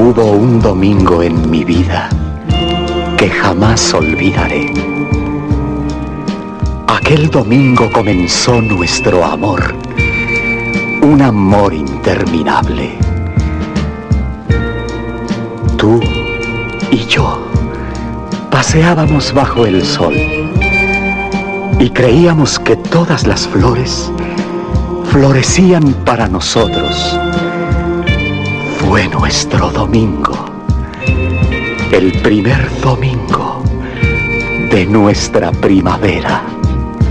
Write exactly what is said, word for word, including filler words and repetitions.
Hubo un domingo en mi vida que jamás olvidaré. Aquel domingo comenzó nuestro amor, un amor interminable. Tú y yo paseábamos bajo el sol y creíamos que todas las flores florecían para nosotros. Fue nuestro domingo, el primer domingo de nuestra primavera.